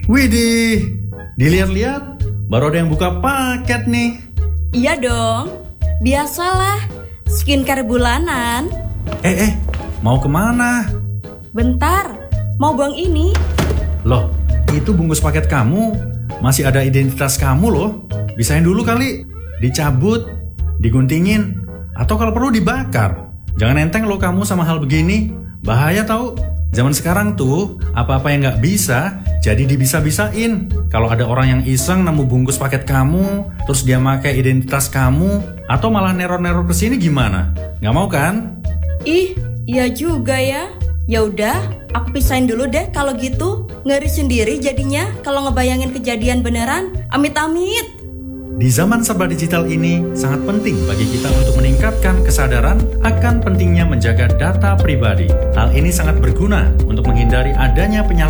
Widih, dilihat-lihat baru ada yang buka paket nih. Iya dong, biasalah, skincare bulanan. Mau kemana? Bentar, mau buang ini. Loh, itu bungkus paket kamu. Masih ada identitas kamu loh. Bisain dulu kali. Dicabut, diguntingin, atau kalau perlu dibakar. Jangan enteng loh kamu sama hal begini. Bahaya tahu. Zaman sekarang tuh, apa-apa yang nggak bisa, jadi dibisa-bisain. Kalau ada orang yang iseng nemu bungkus paket kamu, terus dia pakai identitas kamu, atau malah neror-neror kesini gimana? Nggak mau kan? Ih, iya juga ya. Ya udah, aku pisahin dulu deh kalau gitu. Ngeri sendiri jadinya kalau ngebayangin kejadian beneran. Amit-amit. Di zaman serba digital ini, sangat penting bagi kita untuk meningkatkan kesadaran akan pentingnya menjaga data pribadi. Hal ini sangat berguna untuk menghindari adanya penyalahgunaan